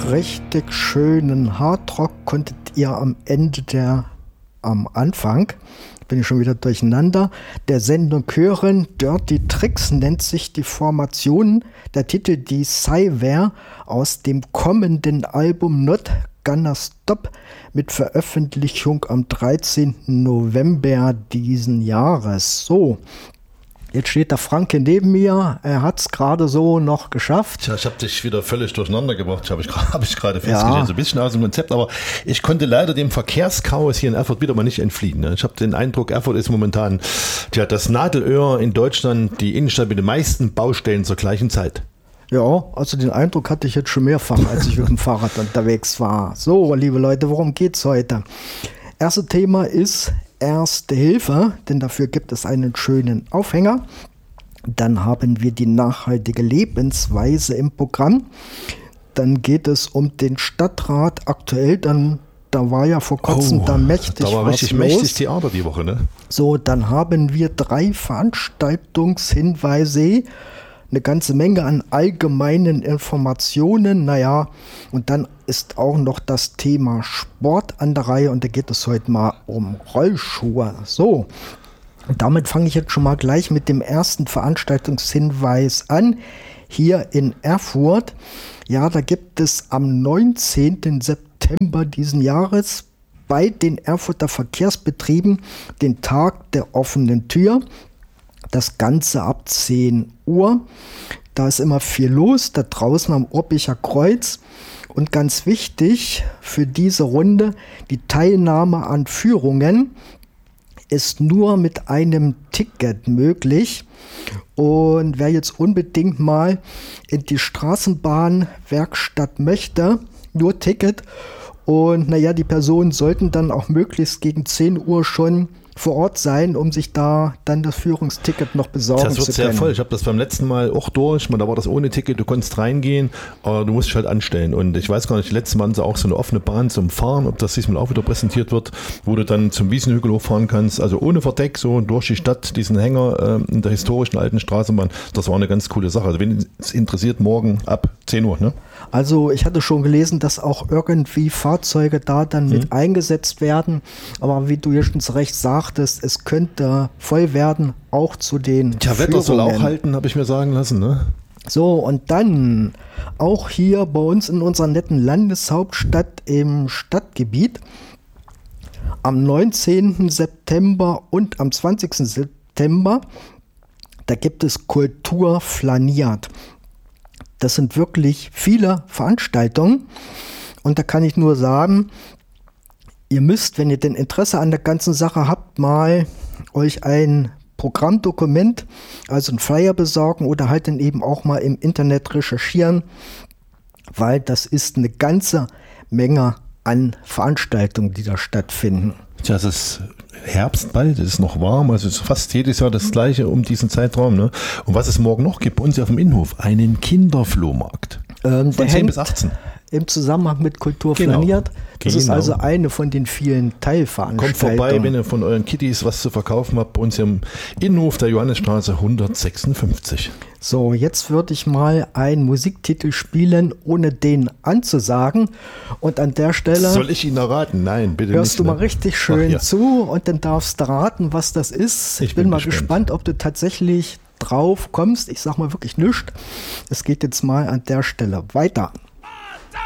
richtig schönen Hardrock konntet ihr am Anfang, bin ich schon wieder durcheinander, der Sendung hören. Dirty Tricks nennt sich die Formation. Der Titel die Cywer aus dem kommenden Album Not Gonna Stop mit Veröffentlichung am 13. November diesen Jahres. So, jetzt steht der Franke neben mir. Er hat es gerade so noch geschafft. Tja, ich habe dich wieder völlig durcheinander gebracht. Hab ich gerade festgestellt. Ja. So ein bisschen aus dem Konzept. Aber ich konnte leider dem Verkehrschaos hier in Erfurt wieder mal nicht entfliehen. Ne? Ich habe den Eindruck, Erfurt ist momentan das Nadelöhr in Deutschland, die Innenstadt mit den meisten Baustellen zur gleichen Zeit. Ja, also den Eindruck hatte ich jetzt schon mehrfach, als ich mit dem Fahrrad unterwegs war. So, liebe Leute, worum geht's heute? Erste Thema ist Erste Hilfe, denn dafür gibt es einen schönen Aufhänger. Dann haben wir die nachhaltige Lebensweise im Programm. Dann geht es um den Stadtrat aktuell, da war ja vor kurzem da mächtig was los. Da war richtig mächtig Theater die Woche, ne? So, dann haben wir 3 Veranstaltungshinweise, eine ganze Menge an allgemeinen Informationen, und dann ist auch noch das Thema Sport an der Reihe und da geht es heute mal um Rollschuhe. So, und damit fange ich jetzt schon mal gleich mit dem ersten Veranstaltungshinweis an, hier in Erfurt. Ja, da gibt es am 19. September diesen Jahres bei den Erfurter Verkehrsbetrieben den Tag der offenen Tür. Das Ganze ab 10 Uhr. Da ist immer viel los, da draußen am Orbicher Kreuz. Und ganz wichtig für diese Runde, die Teilnahme an Führungen ist nur mit einem Ticket möglich. Und wer jetzt unbedingt mal in die Straßenbahnwerkstatt möchte, nur Ticket. Und die Personen sollten dann auch möglichst gegen 10 Uhr schon vor Ort sein, um sich da dann das Führungsticket noch besorgen zu können. Das wird sehr voll. Ich habe das beim letzten Mal auch durch. Da war das ohne Ticket. Du konntest reingehen, aber du musst dich halt anstellen. Und ich weiß gar nicht, letztes Mal haben sie auch so eine offene Bahn zum Fahren, ob das diesmal auch wieder präsentiert wird, wo du dann zum Wiesenhügel hochfahren kannst. Also ohne Verdeck, so durch die Stadt, diesen Hänger in der historischen alten Straßenbahn. Das war eine ganz coole Sache. Also wenn es interessiert, morgen ab 10 Uhr, ne? Also ich hatte schon gelesen, dass auch irgendwie Fahrzeuge da dann mit eingesetzt werden. Aber wie du jetzt schon zu Recht sagtest, es könnte voll werden, auch zu den Wetter soll auch halten, habe ich mir sagen lassen, ne? So, und dann auch hier bei uns in unserer netten Landeshauptstadt im Stadtgebiet am 19. September und am 20. September, da gibt es Kultur flaniert. Das sind wirklich viele Veranstaltungen und da kann ich nur sagen, ihr müsst, wenn ihr denn Interesse an der ganzen Sache habt, mal euch ein Programmdokument, also ein Flyer besorgen oder halt dann eben auch mal im Internet recherchieren, weil das ist eine ganze Menge an Veranstaltungen, die da stattfinden. Tja, es ist Herbst bald, es ist noch warm, also es ist fast jedes Jahr das Gleiche um diesen Zeitraum. Ne? Und was es morgen noch gibt, bei uns auf dem Innenhof, einen Kinderflohmarkt von 10 bis 18. Im Zusammenhang mit Kultur flaniert. Das ist also eine von den vielen Teilveranstaltungen. Kommt vorbei, wenn ihr von euren Kitties was zu verkaufen habt, bei uns im Innenhof der Johannesstraße 156. So, jetzt würde ich mal einen Musiktitel spielen, ohne den anzusagen. Und an der Stelle... Soll ich ihn erraten? Nein, bitte hörst nicht. Du mal richtig schön zu und dann darfst du raten, was das ist. Ich bin mal gespannt, ob du tatsächlich drauf kommst. Ich sag mal wirklich nichts. Es geht jetzt mal an der Stelle weiter.